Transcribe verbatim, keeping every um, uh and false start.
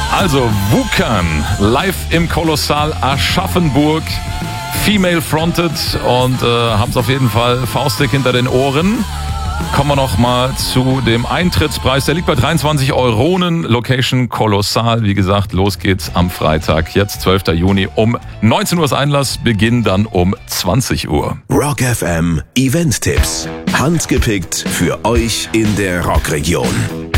Also Wukan, live im Kolossal Aschaffenburg, female fronted und äh, haben es auf jeden Fall faustdick hinter den Ohren. Kommen wir noch mal zu dem Eintrittspreis. Der liegt bei dreiundzwanzig Euronen. Location Kolossal. Wie gesagt, los geht's am Freitag. Jetzt zwölfter Juni um neunzehn Uhr ist Einlass. Beginn dann um zwanzig Uhr. Rock F M Event-Tipps. Handgepickt für euch in der Rockregion.